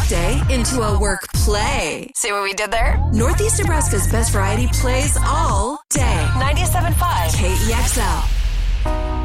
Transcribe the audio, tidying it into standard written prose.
workday into a work play. See what we did there? Northeast Nebraska's best variety plays all day. 97.5 KEXL.